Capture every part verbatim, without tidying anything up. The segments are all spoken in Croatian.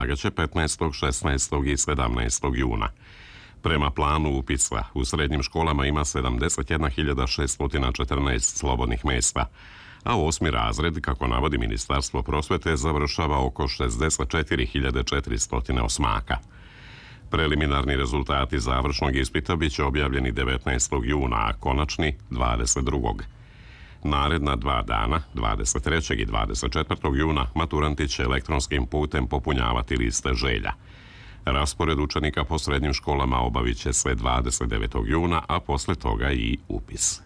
će petnaestog, šesnaestog i sedamnaestog juna. Prema planu upisa u srednjim školama ima sedamdeset jedna hiljada šeststo četrnaest slobodnih mjesta, a osmi razred, kako navodi Ministarstvo prosvete, završava oko šezdeset četiri hiljade četiristo osmaka. Preliminarni rezultati završnog ispita bit će objavljeni devetnaestog juna, a konačni dvadeset drugog Naredna dva dana, dvadeset trećeg i dvadeset četvrtog juna, maturanti će elektronskim putem popunjavati liste želja. Raspored učenika po srednjim školama obavit će se dvadeset devetog juna, a posle toga i upis.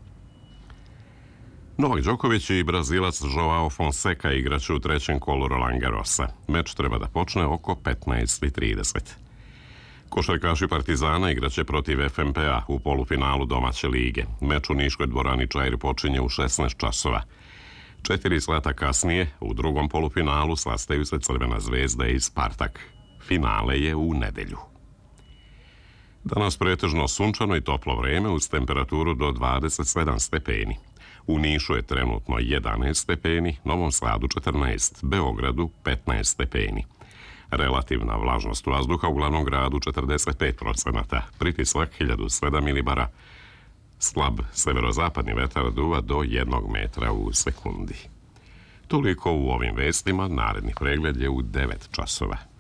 Novak Đoković i Brazilac Joao Fonseca igraće u trećem kolu Roland Garrosa. Meč treba da počne oko petnaest i trideset. Košarkaši Partizana igraće protiv F M P A u polufinalu domaće lige. Meč u Niškoj dvorani Čair počinje u šesnaest časova. Četiri sata kasnije, u drugom polufinalu, sastaju se Crvena zvezda i Spartak. Finale je u nedelju. Danas pretežno sunčano i toplo vreme uz temperaturu do dvadeset sedam stepeni. U Nišu je trenutno jedanaest stepeni, Novom Sadu četrnaest, Beogradu petnaest stepeni. Relativna vlažnost vazduha u glavnom gradu četrdeset pet procenata, pritisak hiljadu sedam milibara, slab severozapadni vetar duva do jednog metra u sekundi. Toliko u ovim vestima, naredni pregled je u devet časova.